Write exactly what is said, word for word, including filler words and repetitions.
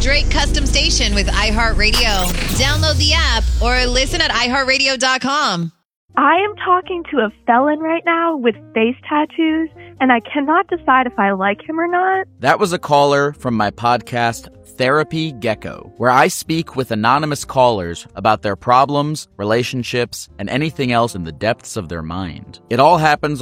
Drake custom station with iHeartRadio. Download the app or listen at i heart radio dot com. I am talking to a felon right now with face tattoos, and I cannot decide if I like him or not. That was a caller from my podcast, Therapy Gecko, where I speak with anonymous callers about their problems, relationships, and anything else in the depths of their mind. It all happens